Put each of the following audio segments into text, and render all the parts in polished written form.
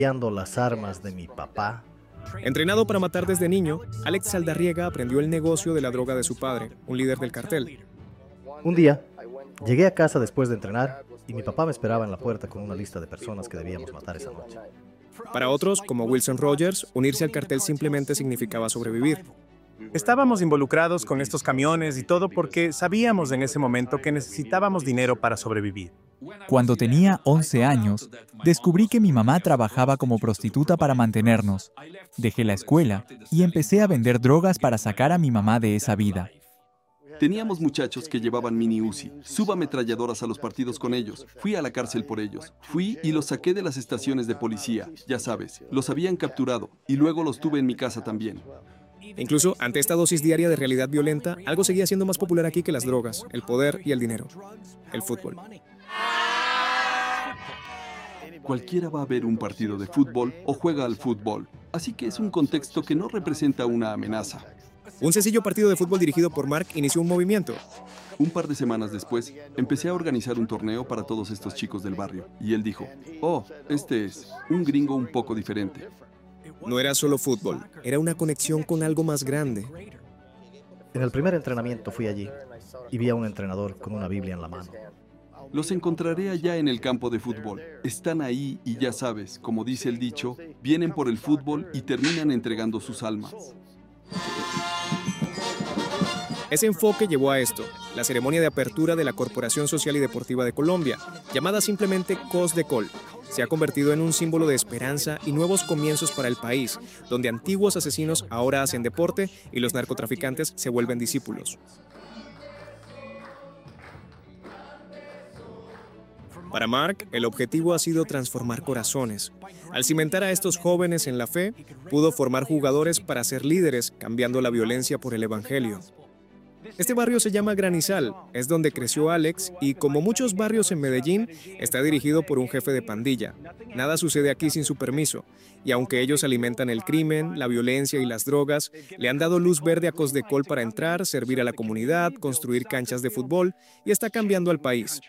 las armas de mi papá. Entrenado para matar desde niño, Alex Saldarriega aprendió el negocio de la droga de su padre, un líder del cartel. Un día, llegué a casa después de entrenar y mi papá me esperaba en la puerta con una lista de personas que debíamos matar esa noche. Para otros, como Wilson Rogers, unirse al cartel simplemente significaba sobrevivir. Estábamos involucrados con estos camiones y todo porque sabíamos en ese momento que necesitábamos dinero para sobrevivir. Cuando tenía 11 años, descubrí que mi mamá trabajaba como prostituta para mantenernos. Dejé la escuela y empecé a vender drogas para sacar a mi mamá de esa vida. Teníamos muchachos que llevaban mini Uzi, subametralladoras a los partidos con ellos. Fui a la cárcel por ellos. Fui y los saqué de las estaciones de policía. Ya sabes, los habían capturado y luego los tuve en mi casa también. Incluso ante esta dosis diaria de realidad violenta, algo seguía siendo más popular aquí que las drogas, el poder y el dinero: el fútbol. Cualquiera va a ver un partido de fútbol o juega al fútbol, así que es un contexto que no representa una amenaza. Un sencillo partido de fútbol dirigido por Mark inició un movimiento. Un par de semanas después, empecé a organizar un torneo para todos estos chicos del barrio, y él dijo: «Oh, este es un gringo un poco diferente». No era solo fútbol, era una conexión con algo más grande. En el primer entrenamiento fui allí y vi a un entrenador con una Biblia en la mano. Los encontraré allá en el campo de fútbol. Están ahí y ya sabes, como dice el dicho, vienen por el fútbol y terminan entregando sus almas. Ese enfoque llevó a esto, la ceremonia de apertura de la Corporación Social y Deportiva de Colombia, llamada simplemente COS de Col. Se ha convertido en un símbolo de esperanza y nuevos comienzos para el país, donde antiguos asesinos ahora hacen deporte y los narcotraficantes se vuelven discípulos. Para Mark, el objetivo ha sido transformar corazones. Al cimentar a estos jóvenes en la fe, pudo formar jugadores para ser líderes, cambiando la violencia por el evangelio. Este barrio se llama Granizal, es donde creció Alex y, como muchos barrios en Medellín, está dirigido por un jefe de pandilla. Nada sucede aquí sin su permiso, y aunque ellos alimentan el crimen, la violencia y las drogas, le han dado luz verde a Cosdecol para entrar, servir a la comunidad, construir canchas de fútbol y está cambiando al país.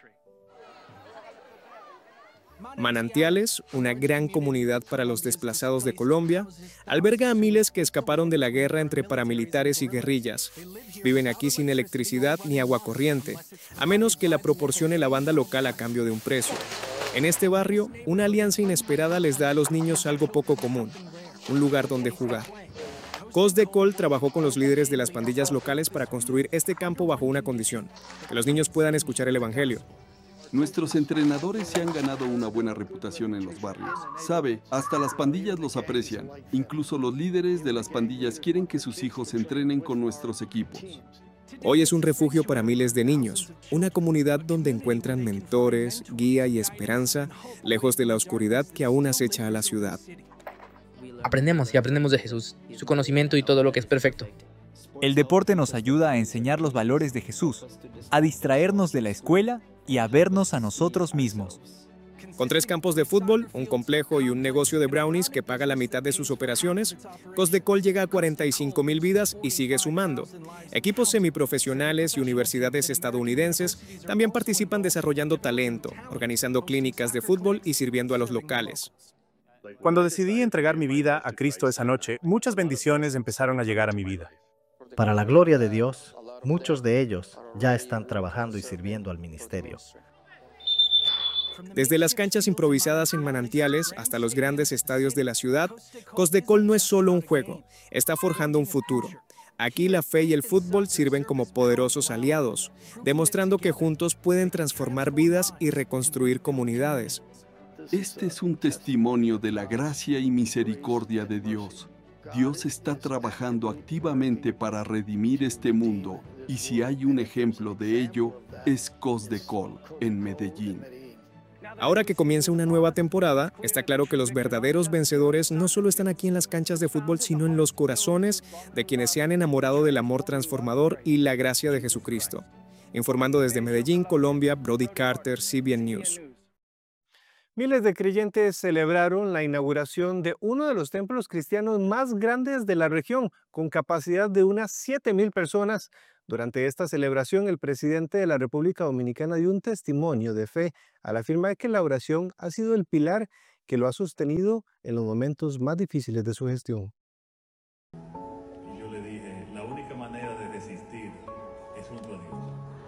Manantiales, una gran comunidad para los desplazados de Colombia, alberga a miles que escaparon de la guerra entre paramilitares y guerrillas. Viven aquí sin electricidad ni agua corriente, a menos que la proporcione la banda local a cambio de un precio. En este barrio, una alianza inesperada les da a los niños algo poco común: un lugar donde jugar. Cosdecol trabajó con los líderes de las pandillas locales para construir este campo bajo una condición: que los niños puedan escuchar el evangelio. Nuestros entrenadores se han ganado una buena reputación en los barrios. Sabe, hasta las pandillas los aprecian. Incluso los líderes de las pandillas quieren que sus hijos entrenen con nuestros equipos. Hoy es un refugio para miles de niños, una comunidad donde encuentran mentores, guía y esperanza, lejos de la oscuridad que aún acecha a la ciudad. Aprendemos de Jesús, su conocimiento y todo lo que es perfecto. El deporte nos ayuda a enseñar los valores de Jesús, a distraernos de la escuela y a vernos a nosotros mismos. Con 3 campos de fútbol, un complejo y un negocio de brownies que paga la mitad de sus operaciones, Cosdecol llega a 45,000 vidas y sigue sumando. Equipos semiprofesionales y universidades estadounidenses también participan desarrollando talento, organizando clínicas de fútbol y sirviendo a los locales. Cuando decidí entregar mi vida a Cristo esa noche, muchas bendiciones empezaron a llegar a mi vida. Para la gloria de Dios, muchos de ellos ya están trabajando y sirviendo al ministerio. Desde las canchas improvisadas en Manantiales hasta los grandes estadios de la ciudad, Cosdecol no es solo un juego, está forjando un futuro. Aquí la fe y el fútbol sirven como poderosos aliados, demostrando que juntos pueden transformar vidas y reconstruir comunidades. Este es un testimonio de la gracia y misericordia de Dios. Dios está trabajando activamente para redimir este mundo, y si hay un ejemplo de ello, es Cosdecol en Medellín. Ahora que comienza una nueva temporada, está claro que los verdaderos vencedores no solo están aquí en las canchas de fútbol, sino en los corazones de quienes se han enamorado del amor transformador y la gracia de Jesucristo. Informando desde Medellín, Colombia, Brody Carter, CBN News. Miles de creyentes celebraron la inauguración de uno de los templos cristianos más grandes de la región, con capacidad de unas 7,000 personas. Durante esta celebración, el presidente de la República Dominicana dio un testimonio de fe al afirmar que la oración ha sido el pilar que lo ha sostenido en los momentos más difíciles de su gestión. Y yo le dije, la única manera de resistir es junto a Dios.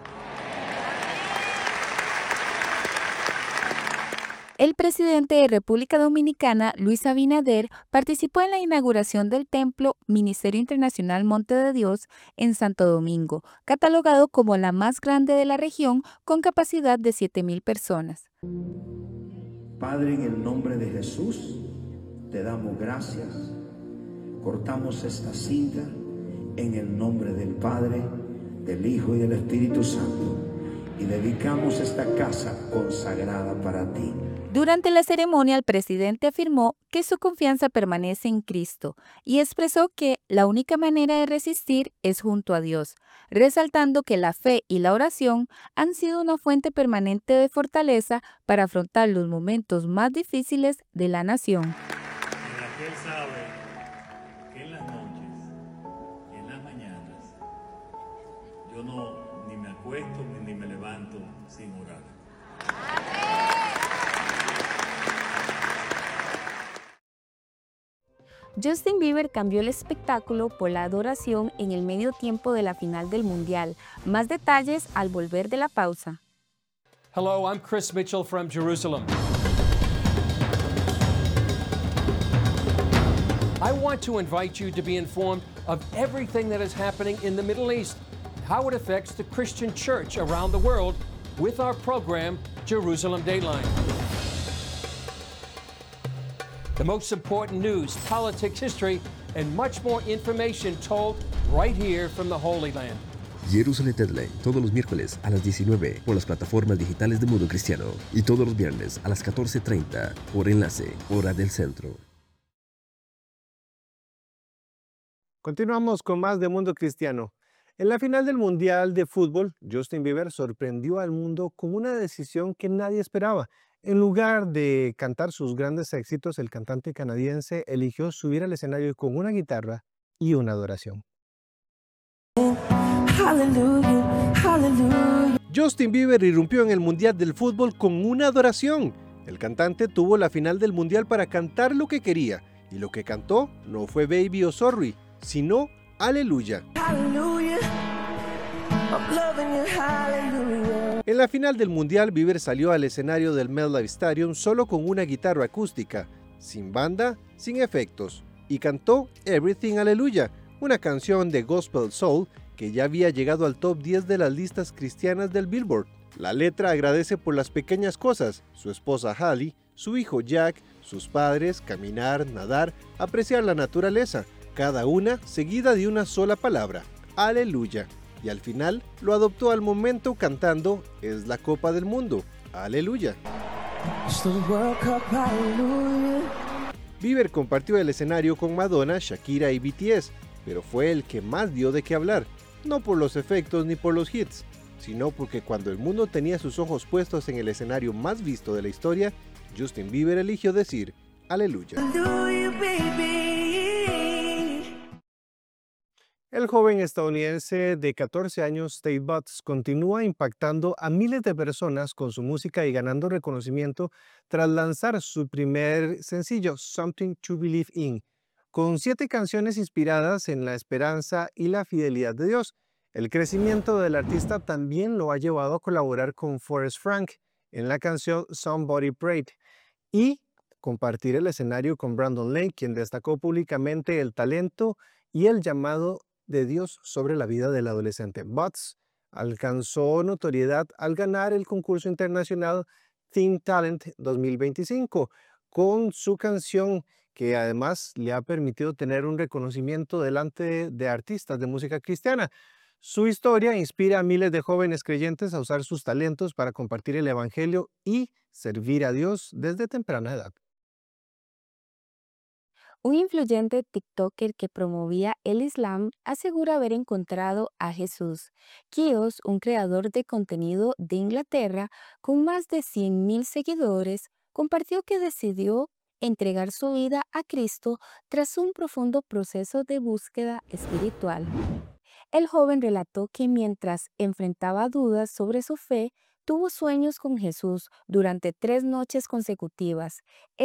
El presidente de República Dominicana, Luis Abinader, participó en la inauguración del Templo Ministerio Internacional Monte de Dios en Santo Domingo, catalogado como la más grande de la región con capacidad de 7.000 personas. Padre, en el nombre de Jesús, te damos gracias. Cortamos esta cinta en el nombre del Padre, del Hijo y del Espíritu Santo y dedicamos esta casa consagrada para ti. Durante la ceremonia, el presidente afirmó que su confianza permanece en Cristo y expresó que la única manera de resistir es junto a Dios, resaltando que la fe y la oración han sido una fuente permanente de fortaleza para afrontar los momentos más difíciles de la nación. Él sabe que en las noches y en las mañanas yo ni me acuesto ni me levanto sin orar. Justin Bieber cambió el espectáculo por la adoración en el medio tiempo de la final del Mundial. Más detalles al volver de la pausa. Hello, I'm Chris Mitchell from Jerusalem. I want to invite you to be informed of everything that is happening in the Middle East, how it affects the Christian church around the world with our program, Jerusalem Dateline. The most important news, politics, history, and much more information told right here from the Holy Land. Jerusalem Deadline, todos los miércoles a las 19 por las plataformas digitales de Mundo Cristiano y todos los viernes a las 14:30 por Enlace, hora del centro. Continuamos con más de Mundo Cristiano. En la final del Mundial de Fútbol, Justin Bieber sorprendió al mundo con una decisión que nadie esperaba. En lugar de cantar sus grandes éxitos, el cantante canadiense eligió subir al escenario con una guitarra y una adoración. Justin Bieber irrumpió en el Mundial del Fútbol con una adoración. El cantante tuvo la final del Mundial para cantar lo que quería, y lo que cantó no fue Baby o Sorry, sino Aleluya. En la final del Mundial, Bieber salió al escenario del MetLife Stadium solo con una guitarra acústica, sin banda, sin efectos, y cantó Everything Hallelujah, una canción de Gospel Soul que ya había llegado al top 10 de las listas cristianas del Billboard. La letra agradece por las pequeñas cosas, su esposa Hallie, su hijo Jack, sus padres, caminar, nadar, apreciar la naturaleza, cada una seguida de una sola palabra, Aleluya. Y al final lo adoptó al momento cantando Es la Copa del Mundo, Aleluya. Bieber compartió el escenario con Madonna, Shakira y BTS, pero fue el que más dio de qué hablar, no por los efectos ni por los hits, sino porque cuando el mundo tenía sus ojos puestos en el escenario más visto de la historia, Justin Bieber eligió decir Aleluya. El joven estadounidense de 14 años, Tate Butts, continúa impactando a miles de personas con su música y ganando reconocimiento tras lanzar su primer sencillo, Something to Believe In, con 7 canciones inspiradas en la esperanza y la fidelidad de Dios. El crecimiento del artista también lo ha llevado a colaborar con Forrest Frank en la canción Somebody Prayed y compartir el escenario con Brandon Lake, quien destacó públicamente el talento y el llamado de Dios sobre la vida del adolescente. Butts alcanzó notoriedad al ganar el concurso internacional Teen Talent 2025 con su canción que además le ha permitido tener un reconocimiento delante de artistas de música cristiana. Su historia inspira a miles de jóvenes creyentes a usar sus talentos para compartir el evangelio y servir a Dios desde temprana edad. Un influyente TikToker que promovía el Islam asegura haber encontrado a Jesús. Kios, un creador de contenido de Inglaterra con más de 100.000 seguidores, compartió que decidió entregar su vida a Cristo tras un profundo proceso de búsqueda espiritual. El joven relató que mientras enfrentaba dudas sobre su fe, tuvo sueños con Jesús durante 3 noches consecutivas.